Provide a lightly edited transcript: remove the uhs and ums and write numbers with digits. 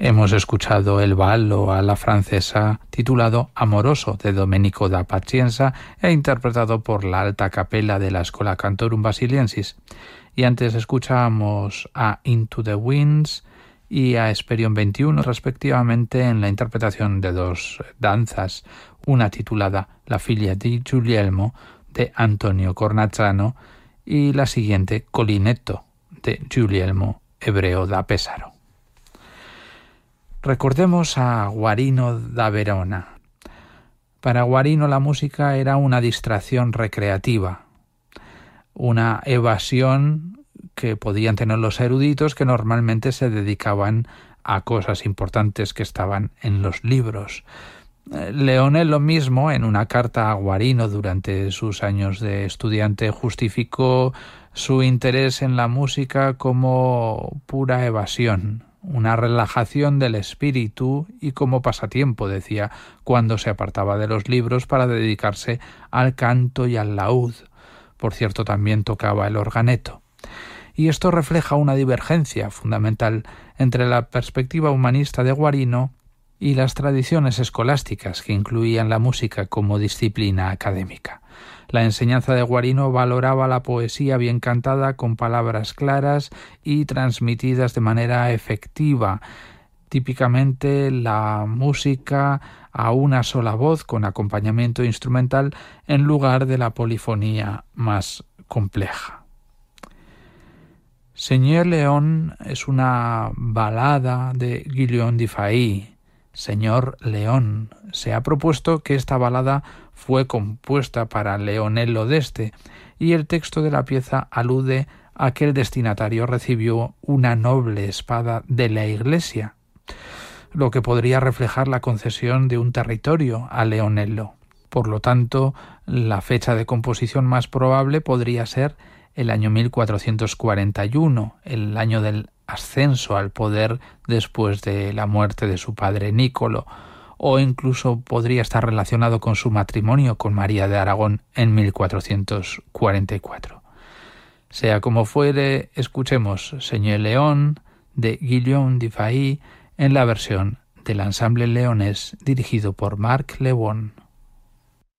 Hemos escuchado el ballo a la francesa titulado Amoroso de Domenico da Pazienza e interpretado por la alta capella de la Schola Cantorum Basiliensis. Y antes escuchamos a Into the Winds y a Hesperion 21 respectivamente en la interpretación de dos danzas, una titulada La figlia di Guglielmo de Antonio Cornazzano y la siguiente Colinetto de Guglielmo Hebreo da Pesaro. Recordemos a Guarino da Verona. Para Guarino la música era una distracción recreativa, una evasión que podían tener los eruditos que normalmente se dedicaban a cosas importantes que estaban en los libros. Leonello mismo, en una carta a Guarino durante sus años de estudiante, justificó su interés en la música como pura evasión, una relajación del espíritu y como pasatiempo, decía, cuando se apartaba de los libros para dedicarse al canto y al laúd. Por cierto, también tocaba el organeto. Y esto refleja una divergencia fundamental entre la perspectiva humanista de Guarino y las tradiciones escolásticas que incluían la música como disciplina académica. La enseñanza de Guarino valoraba la poesía bien cantada con palabras claras y transmitidas de manera efectiva, típicamente la música a una sola voz con acompañamiento instrumental en lugar de la polifonía más compleja. Señor León es una balada de Guillaume de Fay. Señor León. Se ha propuesto que esta balada fue compuesta para Leonello d'Este y el texto de la pieza alude a que el destinatario recibió una noble espada de la Iglesia, lo que podría reflejar la concesión de un territorio a Leonello. Por lo tanto, la fecha de composición más probable podría ser el año 1441, el año del ascenso al poder después de la muerte de su padre Niccolò, o incluso podría estar relacionado con su matrimonio con María de Aragón en 1444. Sea como fuere, escuchemos Señor León de Guillaume de Fay en la versión del ensamble leonés dirigido por Marc Le Bon.